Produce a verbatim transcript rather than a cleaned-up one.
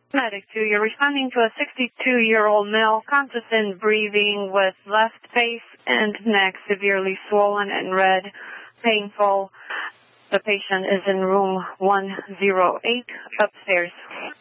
Medic two, you're responding to a sixty-two-year-old male, conscious and breathing with left face and neck severely swollen and red, painful. The patient is in room one oh eight upstairs.